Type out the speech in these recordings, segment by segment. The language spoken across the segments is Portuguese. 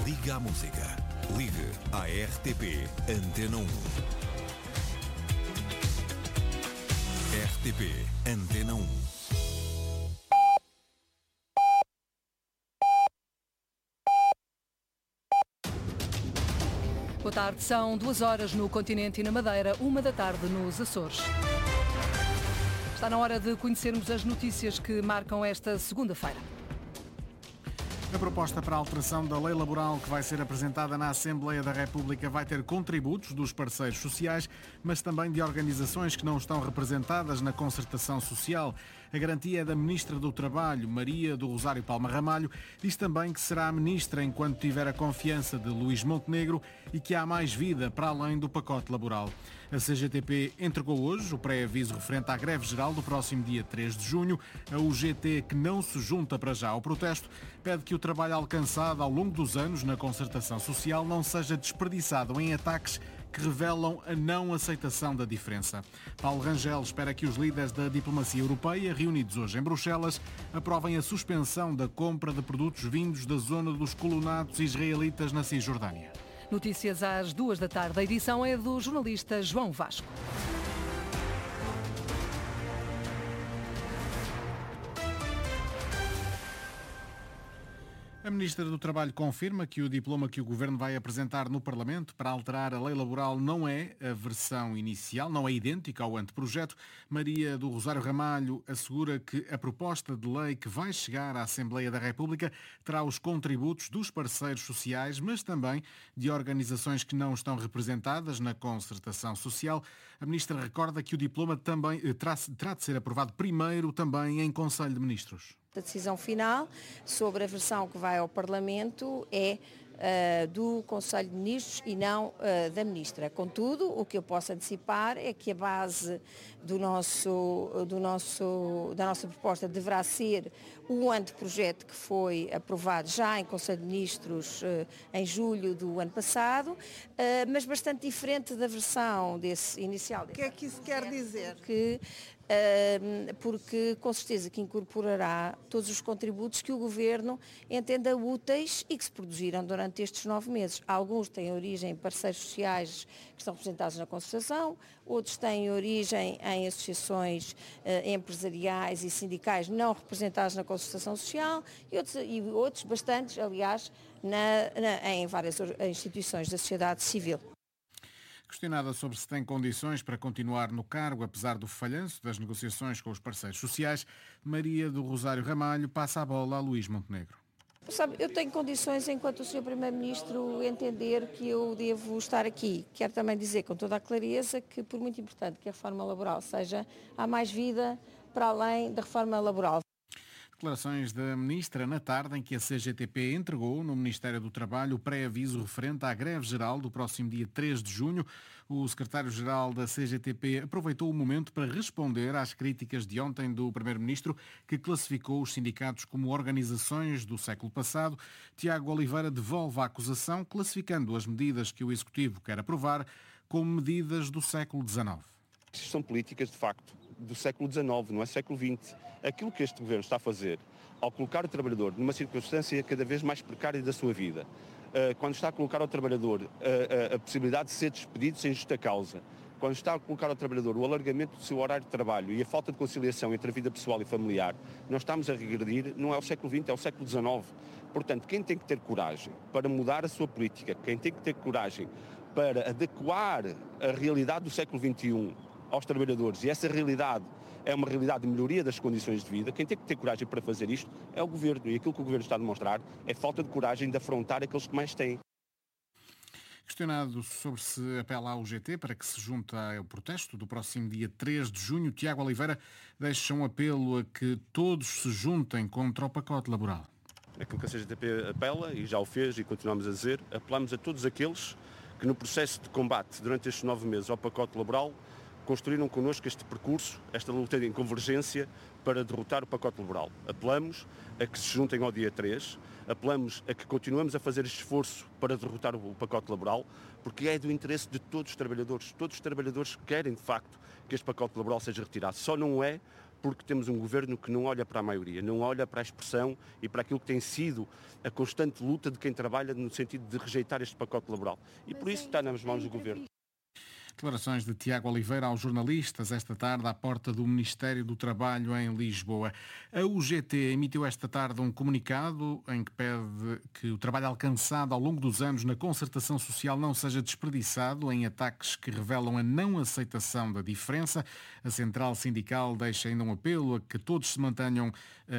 Liga à música. Ligue à RTP Antena 1. RTP Antena 1. Boa tarde, são 2 horas no continente e na Madeira, 1 da tarde nos Açores. Está na hora de conhecermos as notícias que marcam esta segunda-feira. A proposta para a alteração da lei laboral que vai ser apresentada na Assembleia da República vai ter contributos dos parceiros sociais, mas também de organizações que não estão representadas na concertação social. A garantia é da Ministra do Trabalho, Maria do Rosário Palma Ramalho. Diz também que será a Ministra enquanto tiver a confiança de Luís Montenegro e que há mais vida para além do pacote laboral. A CGTP entregou hoje o pré-aviso referente à greve geral do próximo dia 3 de junho. A UGT, que não se junta para já ao protesto, pede que o trabalho alcançado ao longo dos anos na concertação social não seja desperdiçado em ataques que revelam a não aceitação da diferença. Paulo Rangel espera que os líderes da diplomacia europeia, reunidos hoje em Bruxelas, aprovem a suspensão da compra de produtos vindos da zona dos colonatos israelitas na Cisjordânia. Notícias às 2 da tarde. A edição é do jornalista João Vasco. A Ministra do Trabalho confirma que o diploma que o Governo vai apresentar no Parlamento para alterar a lei laboral não é a versão inicial, não é idêntica ao anteprojeto. Maria do Rosário Ramalho assegura que a proposta de lei que vai chegar à Assembleia da República terá os contributos dos parceiros sociais, mas também de organizações que não estão representadas na concertação social. A Ministra recorda que o diploma também terá de ser aprovado primeiro também em Conselho de Ministros. A decisão final sobre a versão que vai ao Parlamento é do Conselho de Ministros e não da Ministra. Contudo, o que eu posso antecipar é que a base da nossa proposta deverá ser o anteprojeto que foi aprovado já em Conselho de Ministros em julho do ano passado, mas bastante diferente da versão desse inicial. O que é que isso quer dizer? Porque com certeza que incorporará todos os contributos que o Governo entenda úteis e que se produziram durante estes 9 meses. Alguns têm origem em parceiros sociais que estão representados na concertação, outros têm origem em associações empresariais e sindicais não representadas na concertação social e outros bastantes, aliás, em várias instituições da sociedade civil. Questionada sobre se tem condições para continuar no cargo, apesar do falhanço das negociações com os parceiros sociais, Maria do Rosário Ramalho passa a bola a Luís Montenegro. Sabe, eu tenho condições, enquanto o Sr. Primeiro-Ministro entender que eu devo estar aqui. Quero também dizer com toda a clareza que, por muito importante que a reforma laboral seja, há mais vida para além da reforma laboral. Declarações da Ministra na tarde em que a CGTP entregou no Ministério do Trabalho o pré-aviso referente à greve geral do próximo dia 3 de junho. O secretário-geral da CGTP aproveitou o momento para responder às críticas de ontem do Primeiro-Ministro, que classificou os sindicatos como organizações do século passado. Tiago Oliveira devolve a acusação, classificando as medidas que o Executivo quer aprovar como medidas do século XIX. São políticas, de facto, do século XIX, não é século XX. Aquilo que este Governo está a fazer, ao colocar o trabalhador numa circunstância cada vez mais precária da sua vida, quando está a colocar ao trabalhador a possibilidade de ser despedido sem justa causa, quando está a colocar ao trabalhador o alargamento do seu horário de trabalho e a falta de conciliação entre a vida pessoal e familiar, nós estamos a regredir, não é o século XX, é o século XIX. Portanto, quem tem que ter coragem para mudar a sua política, quem tem que ter coragem para adequar a realidade do século XXI aos trabalhadores, e essa realidade é uma realidade de melhoria das condições de vida, quem tem que ter coragem para fazer isto é o Governo, e aquilo que o Governo está a demonstrar é falta de coragem de afrontar aqueles que mais têm. Questionado sobre se apela à UGT para que se junte ao protesto do próximo dia 3 de junho, Tiago Oliveira deixa um apelo a que todos se juntem contra o pacote laboral. Aquilo que a CGTP apela, e já o fez e continuamos a dizer, apelamos a todos aqueles que no processo de combate durante estes 9 meses ao pacote laboral construíram connosco este percurso, esta luta em convergência para derrotar o pacote laboral. Apelamos a que se juntem ao dia 3, apelamos a que continuemos a fazer este esforço para derrotar o pacote laboral, porque é do interesse de todos os trabalhadores. Todos os trabalhadores querem, de facto, que este pacote laboral seja retirado. Só não é porque temos um governo que não olha para a maioria, não olha para a expressão e para aquilo que tem sido a constante luta de quem trabalha no sentido de rejeitar este pacote laboral. E por isso está nas mãos do governo. Declarações de Tiago Oliveira aos jornalistas esta tarde à porta do Ministério do Trabalho em Lisboa. A UGT emitiu esta tarde um comunicado em que pede que o trabalho alcançado ao longo dos anos na concertação social não seja desperdiçado em ataques que revelam a não aceitação da diferença. A Central Sindical deixa ainda um apelo a que todos se mantenham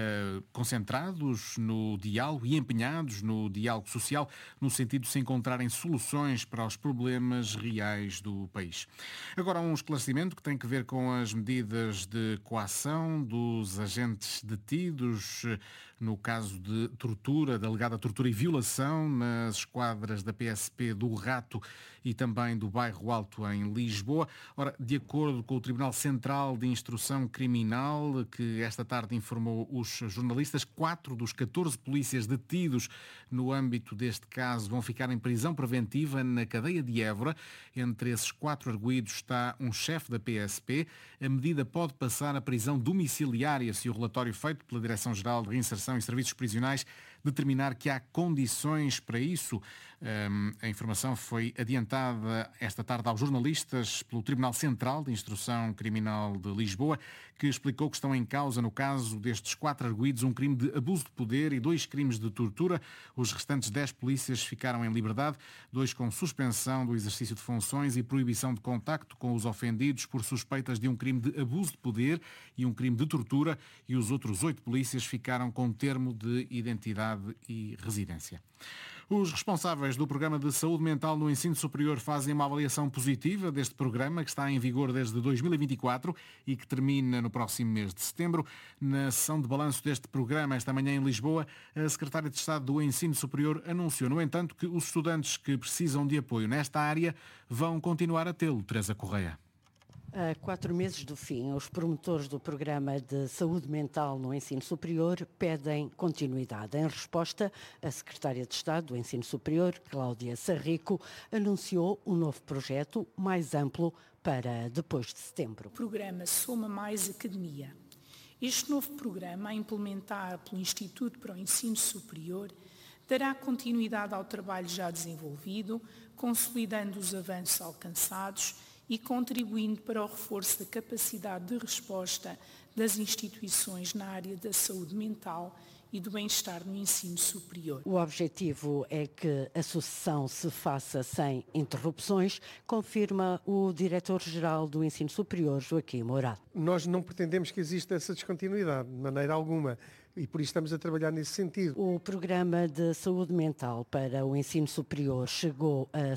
concentrados no diálogo e empenhados no diálogo social, no sentido de se encontrarem soluções para os problemas reais do país. Agora um esclarecimento que tem que ver com as medidas de coação dos agentes detidos no caso de tortura, de alegada tortura e violação nas esquadras da PSP do Rato e também do Bairro Alto em Lisboa. Ora, de acordo com o Tribunal Central de Instrução Criminal, que esta tarde informou os jornalistas, 4 dos 14 polícias detidos no âmbito deste caso vão ficar em prisão preventiva na cadeia de Évora. Entre esses 4 arguidos está um chefe da PSP. A medida pode passar à prisão domiciliária se o relatório feito pela Direção-Geral de Reinserção e Serviços Prisionais determinar que há condições para isso. A informação foi adiantada esta tarde aos jornalistas pelo Tribunal Central de Instrução Criminal de Lisboa, que explicou que estão em causa, no caso destes 4 arguidos, um crime de abuso de poder e 2 crimes de tortura. Os restantes 10 polícias ficaram em liberdade, 2 com suspensão do exercício de funções e proibição de contacto com os ofendidos por suspeitas de um crime de abuso de poder e um crime de tortura, e os outros 8 polícias ficaram com termo de identidade e residência. Os responsáveis do Programa de Saúde Mental no Ensino Superior fazem uma avaliação positiva deste programa, que está em vigor desde 2024 e que termina no próximo mês de setembro. Na sessão de balanço deste programa, esta manhã em Lisboa, a Secretária de Estado do Ensino Superior anunciou, no entanto, que os estudantes que precisam de apoio nesta área vão continuar a tê-lo. Teresa Correia. A 4 meses do fim, os promotores do Programa de Saúde Mental no Ensino Superior pedem continuidade. Em resposta, a Secretária de Estado do Ensino Superior, Cláudia Sarrico, anunciou um novo projeto mais amplo para depois de setembro. O programa Soma Mais Academia. Este novo programa, a implementar pelo Instituto para o Ensino Superior, dará continuidade ao trabalho já desenvolvido, consolidando os avanços alcançados e contribuindo para o reforço da capacidade de resposta das instituições na área da saúde mental e do bem-estar no ensino superior. O objetivo é que a sucessão se faça sem interrupções, confirma o Diretor-Geral do Ensino Superior, Joaquim Mourado. Nós não pretendemos que exista essa descontinuidade, de maneira alguma. E por isso estamos a trabalhar nesse sentido. O Programa de Saúde Mental para o Ensino Superior chegou a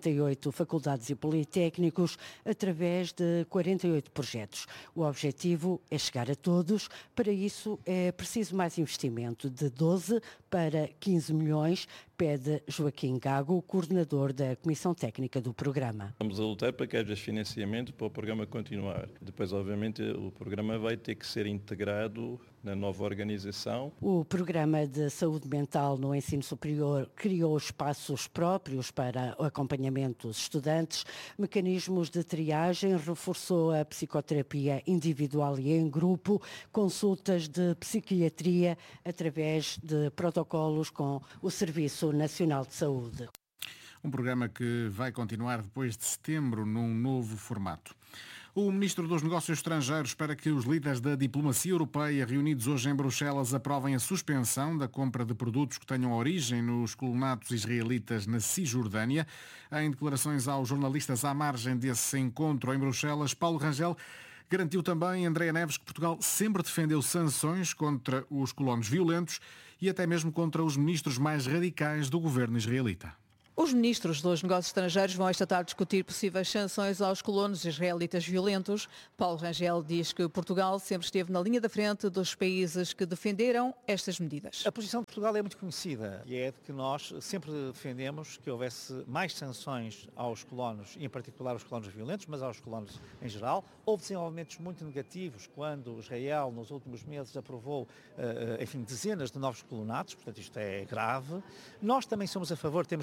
68 faculdades e politécnicos através de 48 projetos. O objetivo é chegar a todos. Para isso é preciso mais investimento, de 12 para 15 milhões, pede Joaquim Gago, coordenador da Comissão Técnica do programa. Estamos a lutar para que haja financiamento para o programa continuar. Depois, obviamente, o programa vai ter que ser integrado na nova organização. O Programa de Saúde Mental no Ensino Superior criou espaços próprios para o acompanhamento dos estudantes, mecanismos de triagem, reforçou a psicoterapia individual e em grupo, consultas de psiquiatria através de protocolos com o Serviço Nacional de Saúde. Um programa que vai continuar depois de setembro num novo formato. O Ministro dos Negócios Estrangeiros espera que os líderes da diplomacia europeia reunidos hoje em Bruxelas aprovem a suspensão da compra de produtos que tenham origem nos colonatos israelitas na Cisjordânia. Em declarações aos jornalistas à margem desse encontro em Bruxelas, Paulo Rangel garantiu também, Andréa Neves, que Portugal sempre defendeu sanções contra os colonos violentos e até mesmo contra os ministros mais radicais do governo israelita. Os ministros dos Negócios Estrangeiros vão esta tarde discutir possíveis sanções aos colonos israelitas violentos. Paulo Rangel diz que Portugal sempre esteve na linha da frente dos países que defenderam estas medidas. A posição de Portugal é muito conhecida e é de que nós sempre defendemos que houvesse mais sanções aos colonos, e em particular aos colonos violentos, mas aos colonos em geral. Houve desenvolvimentos muito negativos quando Israel, nos últimos meses, aprovou, dezenas de novos colonatos, portanto isto é grave. Nós também somos a favor, temos pena, achamos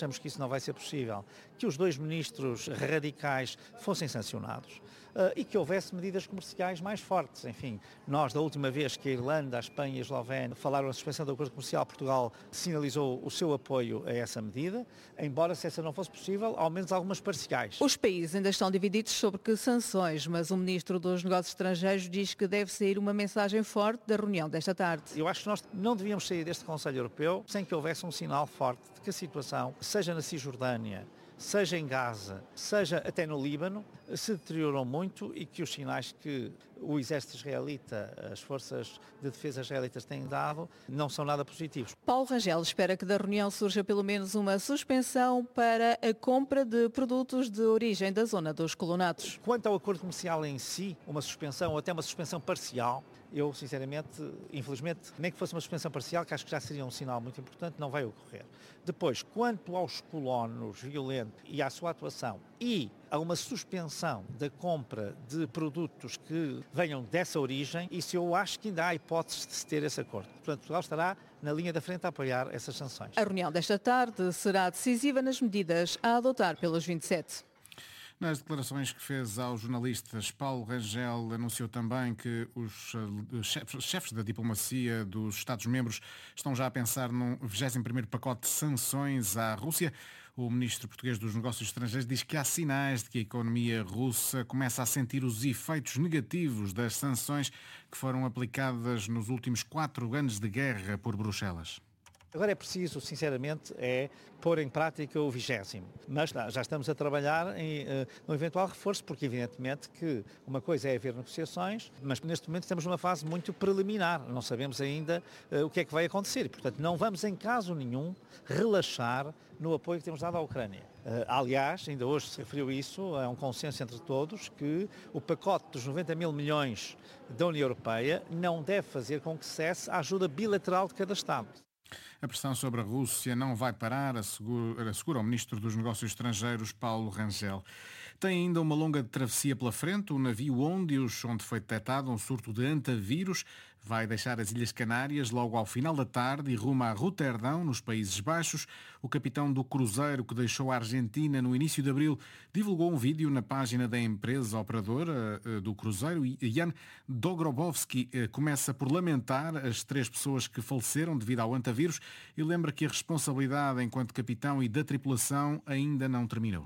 achamos que isso não vai ser possível, que os 2 ministros radicais fossem sancionados. E que houvesse medidas comerciais mais fortes. Enfim, nós, da última vez que a Irlanda, a Espanha e a Eslovénia falaram na suspensão do acordo comercial, Portugal sinalizou o seu apoio a essa medida, embora se essa não fosse possível, ao menos algumas parciais. Os países ainda estão divididos sobre que sanções, mas o Ministro dos Negócios Estrangeiros diz que deve sair uma mensagem forte da reunião desta tarde. Eu acho que nós não devíamos sair deste Conselho Europeu sem que houvesse um sinal forte de que a situação, seja na Cisjordânia, seja em Gaza, seja até no Líbano, se deteriorou muito e que os sinais que o exército israelita, as forças de defesa israelitas têm dado, não são nada positivos. Paulo Rangel espera que da reunião surja pelo menos uma suspensão para a compra de produtos de origem da zona dos colonatos. Quanto ao acordo comercial em si, uma suspensão ou até uma suspensão parcial, eu, sinceramente, infelizmente, nem que fosse uma suspensão parcial, que acho que já seria um sinal muito importante, não vai ocorrer. Depois, quanto aos colonos violentos e à sua atuação e a uma suspensão da compra de produtos que venham dessa origem, isso eu acho que ainda há hipóteses de se ter esse acordo. Portanto, Portugal estará na linha da frente a apoiar essas sanções. A reunião desta tarde será decisiva nas medidas a adotar pelos 27. Nas declarações que fez aos jornalistas, Paulo Rangel anunciou também que os chefes da diplomacia dos Estados-membros estão já a pensar num 21º pacote de sanções à Rússia. O ministro português dos Negócios Estrangeiros diz que há sinais de que a economia russa começa a sentir os efeitos negativos das sanções que foram aplicadas nos últimos 4 anos de guerra por Bruxelas. Agora é preciso, sinceramente, pôr em prática o 20º. Mas já estamos a trabalhar no eventual reforço, porque evidentemente que uma coisa é haver negociações, mas neste momento estamos numa fase muito preliminar. Não sabemos ainda o que é que vai acontecer. E, portanto, não vamos em caso nenhum relaxar no apoio que temos dado à Ucrânia. Aliás, ainda hoje se referiu isso, é um consenso entre todos que o pacote dos 90 mil milhões da União Europeia não deve fazer com que cesse a ajuda bilateral de cada Estado. A pressão sobre a Rússia não vai parar, assegura o Ministro dos Negócios Estrangeiros, Paulo Rangel. Tem ainda uma longa travessia pela frente. O navio Óndios, onde foi detectado um surto de antavírus, vai deixar as Ilhas Canárias logo ao final da tarde e rumo a Roterdão, nos Países Baixos. O capitão do cruzeiro que deixou a Argentina no início de abril divulgou um vídeo na página da empresa operadora do cruzeiro. Jan Dobrowolski começa por lamentar as 3 pessoas que faleceram devido ao antavírus e lembra que a responsabilidade enquanto capitão e da tripulação ainda não terminou.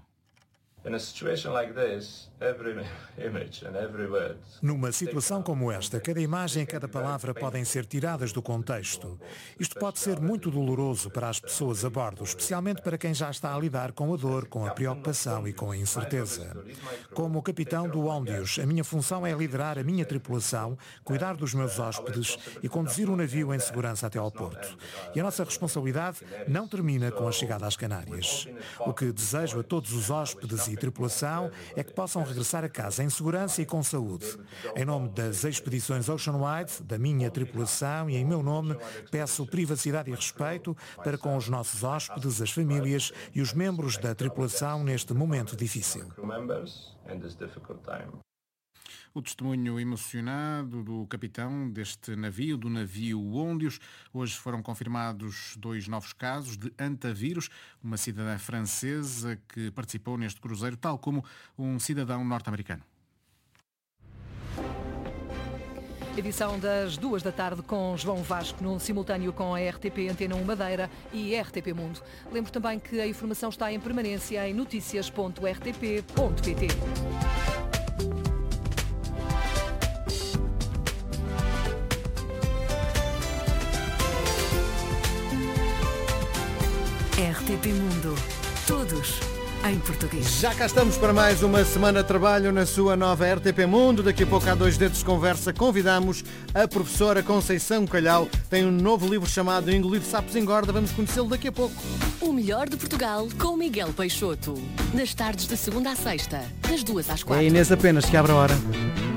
Numa situação como esta, cada imagem e cada palavra podem ser tiradas do contexto. Isto pode ser muito doloroso para as pessoas a bordo, especialmente para quem já está a lidar com a dor, com a preocupação e com a incerteza. Como capitão do Óndios, a minha função é liderar a minha tripulação, cuidar dos meus hóspedes e conduzir o navio em segurança até ao porto. E a nossa responsabilidade não termina com a chegada às Canárias. O que desejo a todos os hóspedes e tripulação é que possam regressar a casa em segurança e com saúde. Em nome das expedições Oceanwide, da minha tripulação e em meu nome, peço privacidade e respeito para com os nossos hóspedes, as famílias e os membros da tripulação neste momento difícil. O testemunho emocionado do capitão deste navio, do navio Óndios. Hoje foram confirmados 2 novos casos de antavírus. Uma cidadã francesa que participou neste cruzeiro, tal como um cidadão norte-americano. Edição das 2 da tarde com João Vasco, num simultâneo com a RTP Antena 1 Madeira e RTP Mundo. Lembro também que a informação está em permanência em noticias.rtp.pt. RTP Mundo. Todos em português. Já cá estamos para mais uma semana de trabalho na sua nova RTP Mundo. Daqui a pouco há 2 dedos de conversa. Convidamos a professora Conceição Calhau. Tem um novo livro chamado Engolir Sapos Engorda. Vamos conhecê-lo daqui a pouco. O melhor de Portugal com Miguel Peixoto. Nas tardes de segunda à sexta, das 2 às 4. É Inês apenas que abre a hora.